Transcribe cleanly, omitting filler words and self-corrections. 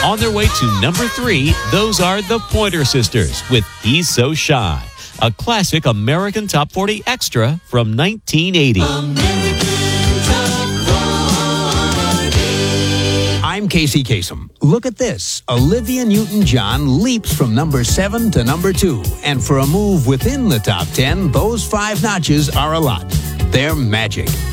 On their way to number 3, those are the Pointer Sisters with He's So Shy, a classic American Top 40 extra from 1980. I'm Casey Kasem. Look at this. Olivia Newton-John leaps from number 7 to number 2. And for a move within the top 10, those 5 notches are a lot. They're magic.